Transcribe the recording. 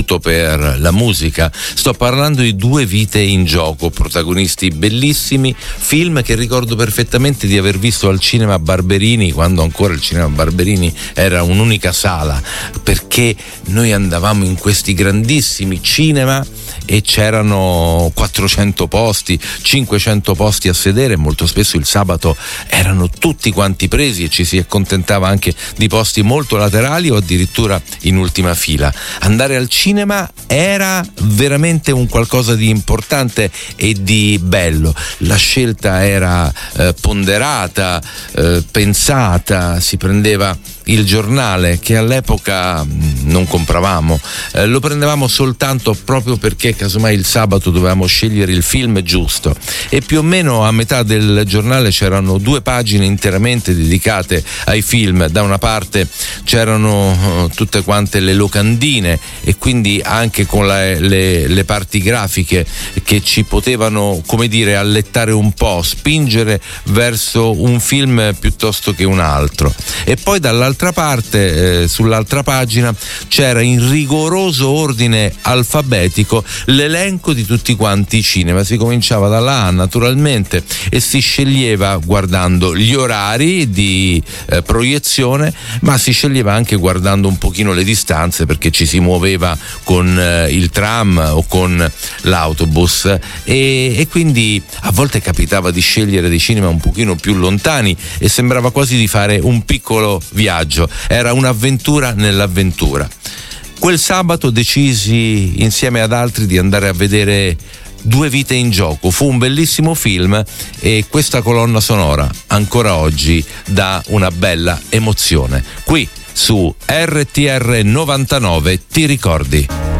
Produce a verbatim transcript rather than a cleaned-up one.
vissuto per la musica. Sto parlando di Due vite in gioco, protagonisti bellissimi, film che ricordo perfettamente di aver visto al cinema Barberini, quando ancora il cinema Barberini era un'unica sala, perché noi andavamo in questi grandissimi cinema e c'erano quattrocento posti, cinquecento posti a sedere, molto spesso il sabato erano tutti quanti presi e ci si accontentava anche di posti molto laterali o addirittura in ultima fila. Andare al cinema era veramente un qualcosa di importante e di bello. La scelta era eh, ponderata, eh, pensata, si prendeva il giornale che all'epoca non compravamo, eh, lo prendevamo soltanto proprio perché casomai il sabato dovevamo scegliere il film giusto, e più o meno a metà del giornale c'erano due pagine interamente dedicate ai film. Da una parte c'erano uh, tutte quante le locandine e quindi anche con la, le, le parti grafiche che ci potevano, come dire, allettare un po', spingere verso un film piuttosto che un altro, e poi dall'altra parte eh, sull'altra pagina c'era in rigoroso ordine alfabetico l'elenco di tutti quanti i cinema. Si cominciava dalla A naturalmente e si sceglieva guardando gli orari di eh, proiezione, ma si sceglieva anche guardando un pochino le distanze, perché ci si muoveva con eh, il tram o con l'autobus, e, e quindi a volte capitava di scegliere dei cinema un pochino più lontani e sembrava quasi di fare un piccolo viaggio. Era un'avventura nell'avventura. Quel sabato decisi insieme ad altri di andare a vedere Due vite in gioco. Fu un bellissimo film e questa colonna sonora ancora oggi dà una bella emozione. Qui su R T R novantanove Ti ricordi?